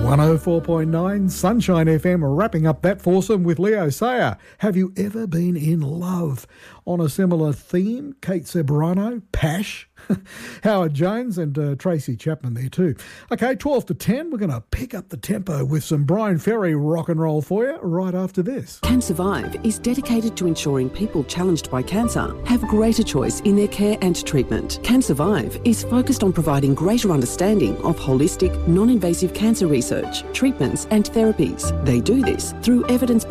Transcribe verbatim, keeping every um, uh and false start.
one oh four point nine Sunshine F M, wrapping up that foursome with Leo Sayer. Have you ever been in love? On a similar theme, Kate Ceberano, Pash, Howard Jones and uh, Tracy Chapman there too. Okay, twelve to ten, we're going to pick up the tempo with some Brian Ferry rock and roll for you right after this. Can Survive is dedicated to ensuring people challenged by cancer have greater choice in their care and treatment. Can Survive is focused on providing greater understanding of holistic, non-invasive cancer research, treatments and therapies. They do this through evidence